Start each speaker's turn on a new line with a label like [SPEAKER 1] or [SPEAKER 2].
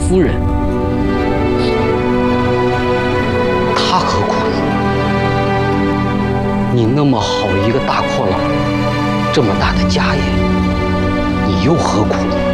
[SPEAKER 1] 夫人，她何苦呢？你那么好一个大阔佬，这么大的家业，你又何苦呢？